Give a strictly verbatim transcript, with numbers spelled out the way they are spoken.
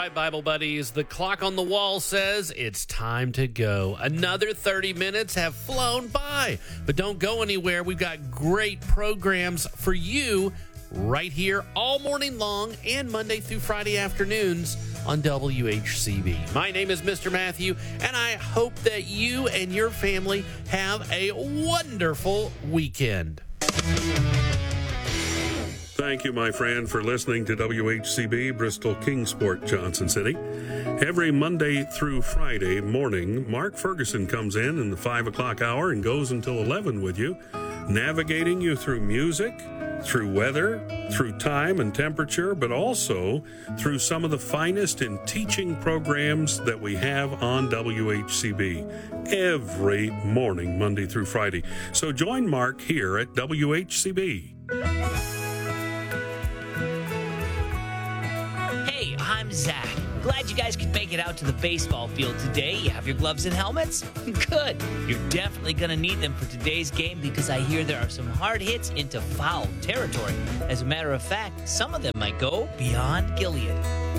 right, Bible buddies, the clock on the wall says it's time to go. Another thirty minutes have flown by, but don't go anywhere. We've got great programs for you right here all morning long and Monday through Friday afternoons on W H C B. My name is Mister Matthew, and I hope that you and your family have a wonderful weekend. Thank you, my friend, for listening to W H C B, Bristol Kingsport, Johnson City. Every Monday through Friday morning, Mark Ferguson comes in in the five o'clock hour and goes until eleven with you, navigating you through music, through weather, through time and temperature, but also through some of the finest in teaching programs that we have on W H C B every morning, Monday through Friday. So join Mark here at W H C B. Hey, I'm Zach. Glad you guys could make it out to the baseball field today. You have your gloves and helmets? Good. You're definitely going to need them for today's game because I hear there are some hard hits into foul territory. As a matter of fact, some of them might go beyond Gilead.